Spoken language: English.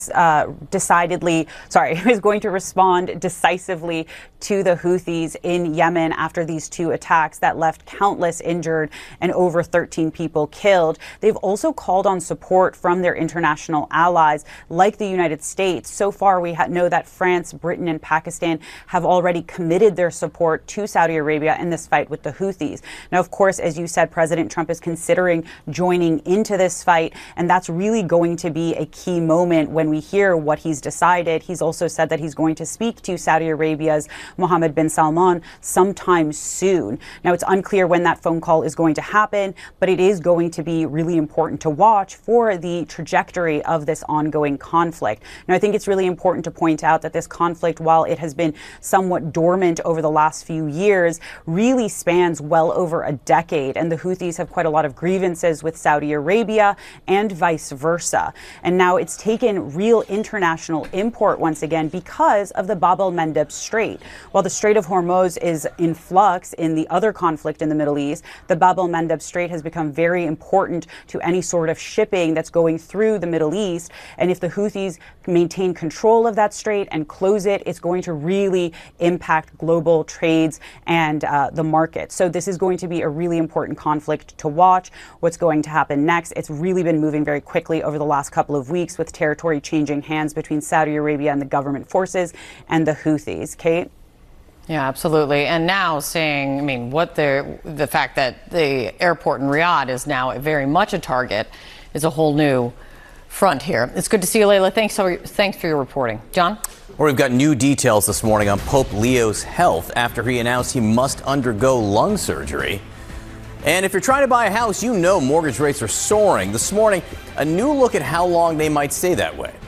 is going to respond decisively to the Houthis in Yemen after these two attacks that left countless injured and over 13 people killed. They've also called on support from their international allies like the United States. So far, we know that France, Britain, and Pakistan have already committed their support to Saudi Arabia in this fight with the Houthis. Now, of course, as you said, President Trump is considering joining into this fight, and that's really going to be a key moment when we hear what he's decided. He's also said that he's going to speak to Saudi Arabia's Mohammed bin Salman sometime soon. Now, it's unclear when that phone call is going to happen, but it is going to be really important to watch for the trajectory of this ongoing conflict. Now, I think it's really important to point out that this conflict, while it has been somewhat dormant over the last few years, really spans well over a decade, and the Houthis have quite a lot of grievances with Saudi Arabia and vice versa. And now it's taken real international import once again because of the Bab el-Mandeb Strait. While the Strait of Hormuz is in flux in the other conflict in the Middle East, the Bab el-Mandeb Strait has become very important to any sort of shipping that's going through the Middle East. And if the Houthis maintain control of that strait and close it, it's going to really impact global trades and the market. So this is going to be a really important conflict to watch. What's going to happen next? It's really been moving very quickly over the last couple of weeks with territory changing hands between Saudi Arabia and the government forces and the Houthis. Kate? Yeah, absolutely. And now seeing, the fact that the airport in Riyadh is now very much a target is a whole new front here. It's good to see you, Layla. Thanks for your reporting. John? Well, we've got new details this morning on Pope Leo's health after he announced he must undergo lung surgery. And if you're trying to buy a house, you know mortgage rates are soaring. This morning, a new look at how long they might stay that way.